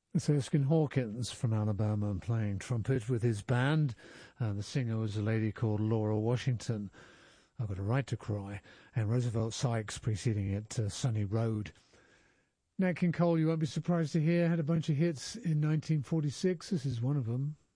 It's Erskine Hawkins from Alabama playing trumpet with his band. The singer was a lady called Laura Washington. I've Got a Right to Cry. And Roosevelt Sykes preceding it, Sunny Road. Nat King Cole, you won't be surprised to hear, had a bunch of hits in 1946. This is one of them.